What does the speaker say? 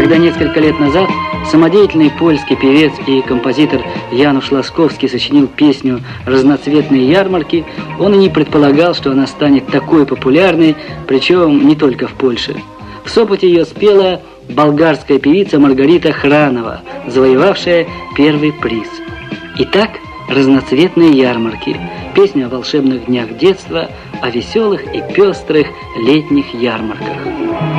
Когда несколько лет назад самодеятельный польский певец и композитор Януш Ласковский сочинил песню «Разноцветные ярмарки», он и не предполагал, что она станет такой популярной, причем не только в Польше. В Сопоте ее спела болгарская певица Маргарита Хранова, завоевавшая первый приз. Итак, «Разноцветные ярмарки» – песня о волшебных днях детства, о веселых и пестрых летних ярмарках.